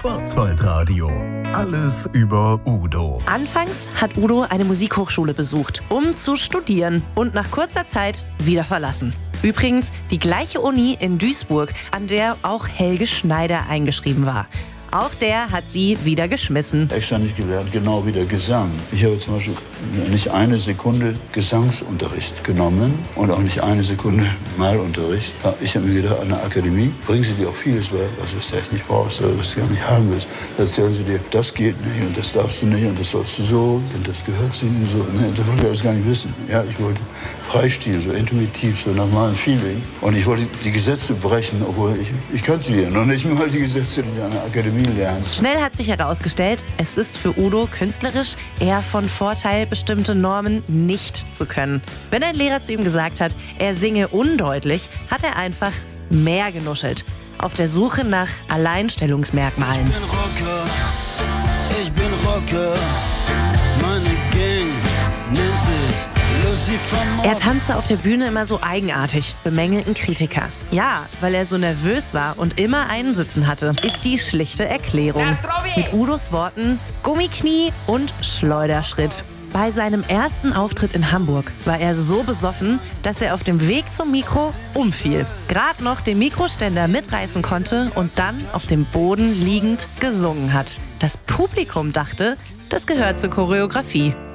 Schwarzwaldradio. Alles über Udo. Anfangs hat Udo eine Musikhochschule besucht, um zu studieren und nach kurzer Zeit wieder verlassen. Übrigens die gleiche Uni in Duisburg, an der auch Helge Schneider eingeschrieben war. Auch der hat sie wieder geschmissen. Extra nicht gelernt, genau wie der Gesang. Ich habe zum Beispiel nicht eine Sekunde Gesangsunterricht genommen und auch nicht eine Sekunde Malunterricht. Ich habe mir gedacht, an der Akademie bringen sie dir auch vieles bei, was du echt nicht brauchst oder was du gar nicht haben willst. Da erzählen sie dir, das geht nicht und das darfst du nicht und das sollst du so und das gehört zu dir so. Nee, das wollte ich alles gar nicht wissen. Ja, ich wollte Freistil, so intuitiv, so nach meinem Feeling. Und ich wollte die Gesetze brechen, obwohl ich kannte die ja noch nicht mal, die Gesetze, die du an der Akademie lernst. Schnell hat sich herausgestellt, es ist für Udo künstlerisch eher von Vorteil, bestimmte Normen nicht zu können. Wenn ein Lehrer zu ihm gesagt hat, er singe undeutlich, hat er einfach mehr genuschelt. Auf der Suche nach Alleinstellungsmerkmalen. Ich bin Rocker, meine Gang nennt sich Lucifer. Er tanzte auf der Bühne immer so eigenartig, bemängelten Kritiker. Ja, weil er so nervös war und immer einen Sitzen hatte, ist die schlichte Erklärung. Mit Udos Worten Gummiknie und Schleuderschritt. Bei seinem ersten Auftritt in Hamburg war er so besoffen, dass er auf dem Weg zum Mikro umfiel. Gerade noch den Mikroständer mitreißen konnte und dann auf dem Boden liegend gesungen hat. Das Publikum dachte, das gehört zur Choreografie.